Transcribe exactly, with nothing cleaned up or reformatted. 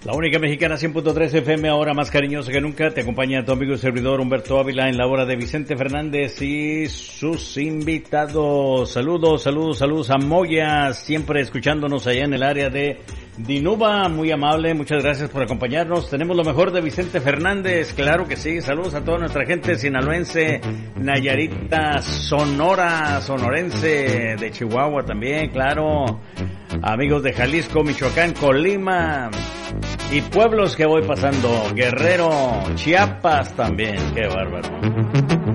La única mexicana cien punto tres F M, ahora más cariñosa que nunca. Te acompaña tu amigo y servidor Humberto Ávila en la hora de Vicente Fernández y sus invitados. Saludos, saludos, saludos a Moya, siempre escuchándonos allá en el área de Dinuba. Muy amable, muchas gracias por acompañarnos. Tenemos lo mejor de Vicente Fernández, claro que sí. Saludos a toda nuestra gente sinaloense, Nayarita, Sonora, sonorense, de Chihuahua también, claro. Amigos de Jalisco, Michoacán, Colima y pueblos que voy pasando, Guerrero, Chiapas también, qué bárbaro.